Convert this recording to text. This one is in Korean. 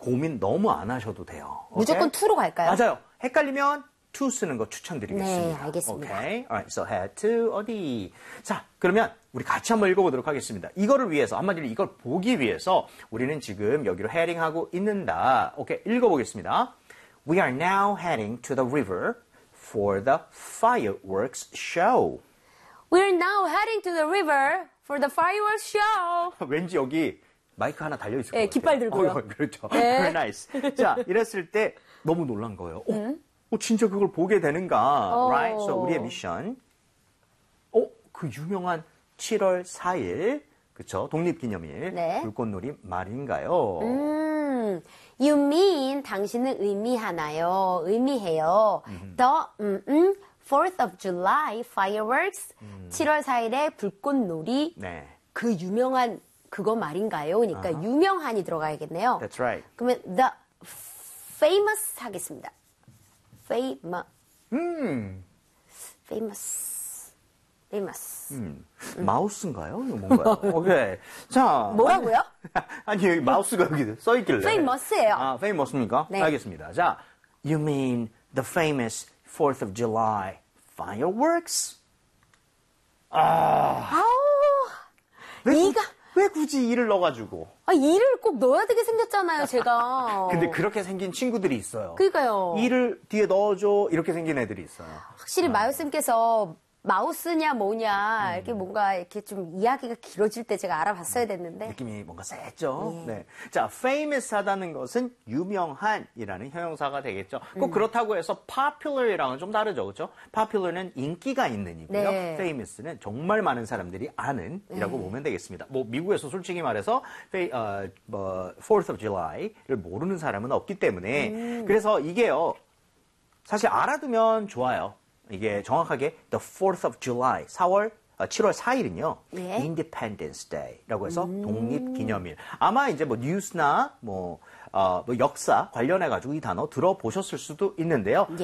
고민 너무 안 하셔도 돼요. 무조건 to로 갈까요? 맞아요. 헷갈리면 to 쓰는 거 추천드리겠습니다. 네, 알겠습니다. Okay. Alright, so head to 어디. 자, 그러면 우리 같이 한번 읽어보도록 하겠습니다. 이거를 위해서, 한마디로 이걸 보기 위해서 우리는 지금 여기로 헤딩하고 있는다. 오케이, 읽어보겠습니다. We are now heading to the river for the fireworks show. We're now heading to the river for the fireworks show. 왠지 여기 마이크 하나 달려있을 것 네, 같아요. 깃발 들고요. 그렇죠. 네. Very nice. 자, 이랬을 때 너무 놀란 거예요. 진짜 그걸 보게 되는가? Right? So 우리의 미션. 그 유명한 7월 4일, 그쵸? 독립기념일, 네. 불꽃놀이 말인가요? You mean 당신은 의미하나요? 의미해요. The 4th of July fireworks 7월 4일에 불꽃놀이 네. 그 유명한 그거 말인가요? 그러니까 유명한이 들어가야겠네요. That's right. 그러면 the famous 하겠습니다. famous. 마우스인가요? 이거 뭔가요? 오케이. 자. 뭐라고요? 아니, 여기 마우스가 여기 써있길래. famous예요. 아, famous입니까? 네. 알겠습니다. 자, you mean the famous 4th of July fireworks? 아우, 왜 굳이 이를 넣어가지고? 이를 꼭 넣어야 되게 생겼잖아요, 제가. 근데 그렇게 생긴 친구들이 있어요. 그러니까요. 이를 뒤에 넣어줘 이렇게 생긴 애들이 있어요. 확실히 마요쌤께서 마우스냐 뭐냐 이렇게 뭔가 이렇게 좀 이야기가 길어질 때 제가 알아봤어야 됐는데 느낌이 뭔가 셌죠. 네. 자, famous하다는 것은 유명한이라는 형용사가 되겠죠. 꼭 그렇다고 해서 popular이랑은 좀 다르죠, 그렇죠? popular는 인기가 있는이고요. 네. famous는 정말 많은 사람들이 아는이라고 보면 되겠습니다. 뭐 미국에서 솔직히 말해서 4th of July를 모르는 사람은 없기 때문에 그래서 이게요. 사실 알아두면 좋아요. 이게 정확하게 the 4th of July, 7월 4일은요. 예. Independence Day라고 해서 독립기념일. 아마 이제 뭐 뉴스나 뭐 역사 관련해 가지고 이 단어 들어보셨을 수도 있는데요.